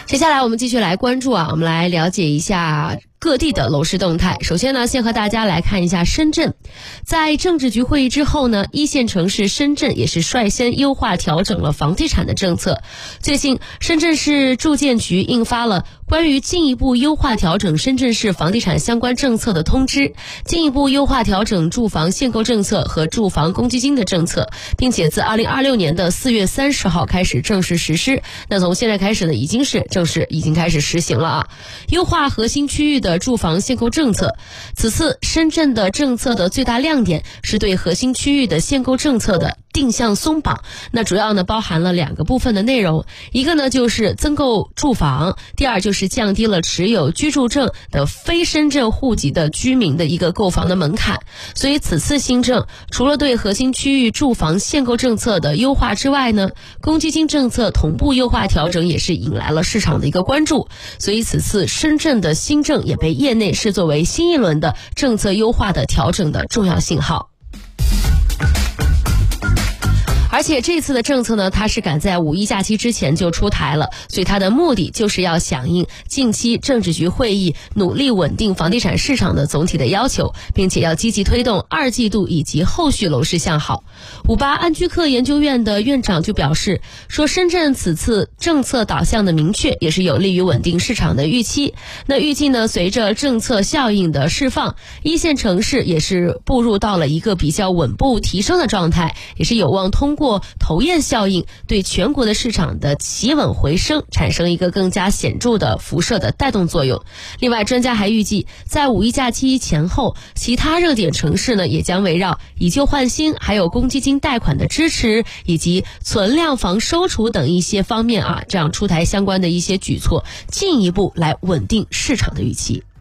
接下来我们继续来关注我们来了解一下各地的楼市动态。首先呢，先和大家来看一下深圳。在政治局会议之后呢，一线城市深圳也是率先优化调整了房地产的政策。最近，深圳市住建局印发了关于进一步优化调整深圳市房地产相关政策的通知，进一步优化调整住房限购政策和住房公积金的政策，并且自2026年的4月30号开始正式实施。那从现在开始呢，已经开始实行了啊。优化核心区域的住房限购政策。此次深圳的政策的最大亮点是对核心区域的限购政策的定向松绑，那主要呢包含了2个部分的内容，一个呢就是增购住房，第二就是降低了持有居住证的非深圳户籍的居民的一个购房的门槛。所以此次新政除了对核心区域住房限购政策的优化之外呢，公积金政策同步优化调整也是引来了市场的一个关注。所以此次深圳的新政也被业内视作为新一轮的政策优化的调整的重要信号。而且这次的政策呢，它是赶在5一假期之前就出台了，所以它的目的就是要响应近期政治局会议努力稳定房地产市场的总体的要求，并且要积极推动2季度以及后续楼市向好。58安居客研究院的院长就表示说，深圳此次政策导向的明确也是有利于稳定市场的预期。那预计呢，随着政策效应的释放，一线城市也是步入到了一个比较稳步提升的状态，也是有望通过头雁效应对全国的市场的企稳回升产生一个更加显著的辐射的带动作用。另外，专家还预计在5一假期前后，其他热点城市呢也将围绕以旧换新，还有公积金贷款的支持以及存量房收储等一些方面这样出台相关的一些举措，进一步来稳定市场的预期。